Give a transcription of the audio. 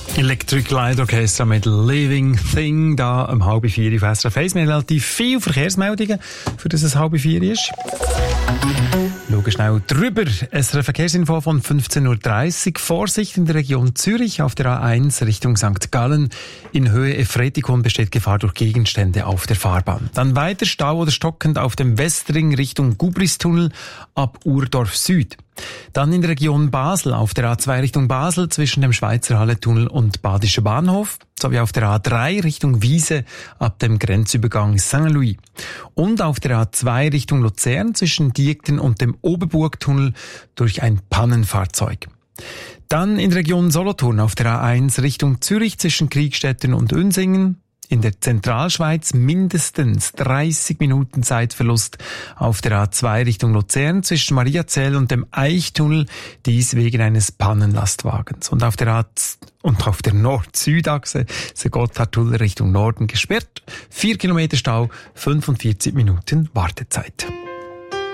Electric Light Orchestra mit Living Thing, da um 3:30 auf SRF 1. Wir haben relativ viele Verkehrsmeldungen, für das es 3:30 ist. Schauen schnell drüber. SRF Verkehrsinfo von 15.30 Uhr. Vorsicht in der Region Zürich auf der A1 Richtung St. Gallen. In Höhe Efretikon besteht Gefahr durch Gegenstände auf der Fahrbahn. Dann weiter Stau oder stockend auf dem Westring Richtung Gubristunnel ab Urdorf Süd. Dann in der Region Basel auf der A2 Richtung Basel zwischen dem Schweizer Halletunnel und Badischer Bahnhof, sowie auf der A3 Richtung Wiese ab dem Grenzübergang Saint-Louis. Und auf der A2 Richtung Luzern zwischen Diekten und dem Oberburgtunnel durch ein Pannenfahrzeug. Dann in der Region Solothurn auf der A1 Richtung Zürich zwischen Kriegstetten und Unsingen. In der Zentralschweiz mindestens 30 Minuten Zeitverlust auf der A2 Richtung Luzern zwischen Mariazell und dem Eichtunnel, dies wegen eines Pannenlastwagens. Und auf der Nord-Süd-Achse ist der Gotthardtunnel Richtung Norden gesperrt. 4 Kilometer Stau, 45 Minuten Wartezeit.